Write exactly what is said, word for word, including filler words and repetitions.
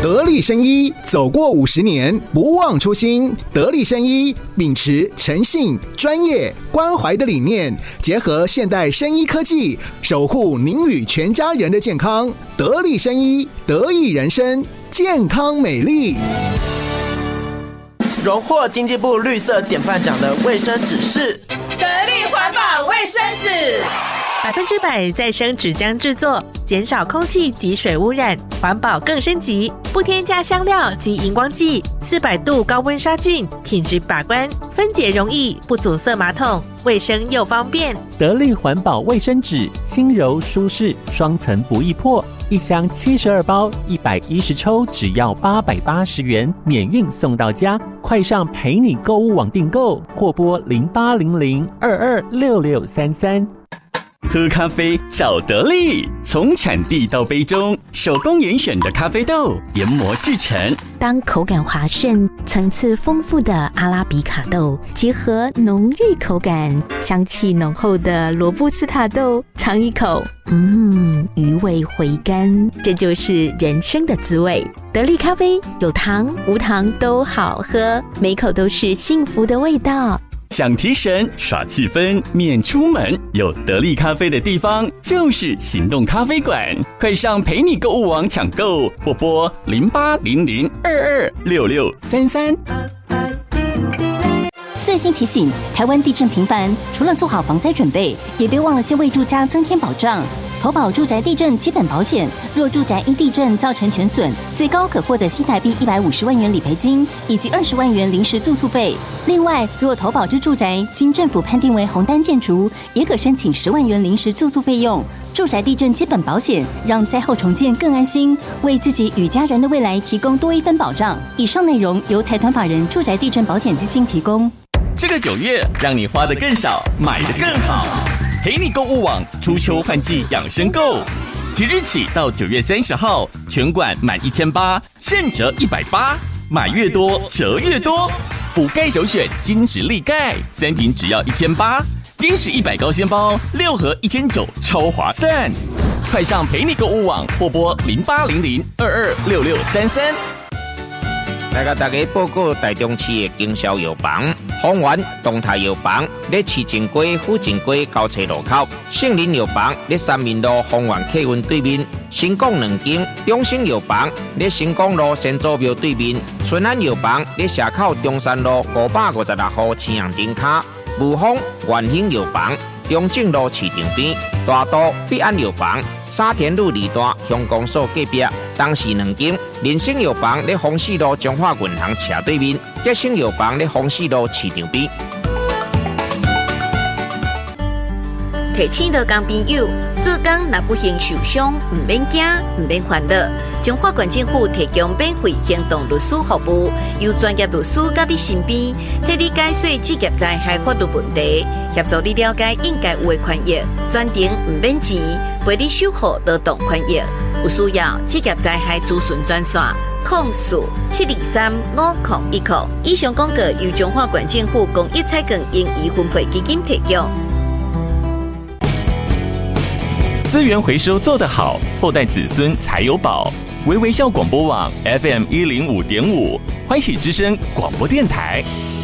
得力生医走过五十年，不忘初心。得力生医秉持诚信、专业、关怀的理念，结合现代生医科技，守护您与全家人的健康。得力生医，得益人生，健康美丽。 荣获经济部绿色典范奖的卫生纸是得力环保卫生纸。 百分之百再生纸浆制作，减少空气及水污染，环保更升级，不添加香料及荧光剂，四百度高温杀菌，品质把关，分解容易，不阻塞马桶，卫生又方便。 得力环保卫生纸，轻柔舒适，双层不易破，一箱七十二包，一百一十抽，只要八百八十元，免运送到家。快上陪你购物网订购，或拨零八零零二二六六三三。 喝咖啡找得力，从产地到杯中，手工严选的咖啡豆研磨制成。 当口感滑顺、层次丰富的阿拉比卡豆结合浓郁口感、香气浓厚的罗布斯塔豆，尝一口，嗯，余味回甘，这就是人生的滋味。得力咖啡有糖无糖都好喝，每口都是幸福的味道。 想提神耍气氛免出门，有得力咖啡的地方就是行动咖啡馆。快上陪你购物网抢购，或拨零八零零二二六六三三。 最新提醒：台湾地震频繁，除了做好防灾准备，也别忘了先为住家增添保障。投保住宅地震基本保险，若住宅因地震造成全损，最高可获得新台币一百五十万元理赔金以及二十万元临时住宿费。另外，若投保之住宅经政府判定为红单建筑，也可申请十万元临时住宿费用。住宅地震基本保险，让灾后重建更安心，为自己与家人的未来提供多一分保障。以上内容由财团法人住宅地震保险基金提供。 这个九月，让你花得更少，买得更好。陪你购物网初秋换季养生购，即日起到九月三十号，全馆满一千八，现折一百八，买越多折越多。补钙首选金质力钙，三瓶只要一千八，金石一百高纤包六盒一千九，超划算。快上陪你购物网，或拨零八零零二二六六三三。 来甲大家报告台中市的经销药房，丰源东泰药房在市正街、府正街交叉路口，杏林药房在三民路丰源客运对面，新港两间，中兴药房在新港路先祖庙对面，春安药房在社口中山路五百五十六号青阳顶卡，武丰元兴药房中正路市场边，大都必安药房沙田路二段乡公所隔壁，东市两间。人生药房在丰市路中华银行斜对面，吉生药房在丰市路市场边。 提醒到工朋友，做工若不幸受伤，唔免惊，唔免烦恼。中华县政府提供免费行动律师服务，由专业律师甲你身边，替你解说职业灾害法律问题，协助你了解应该有的权益，专程唔免钱，陪你守护劳动权益。有需要职业灾害咨询专线零四七二三五零一零。以上广告由中华县政府公益采购应宜分配基金提供。 资源回收做得好，后代子孙才有宝。微微笑广播网 F M 一零五点五，欢喜之声广播电台。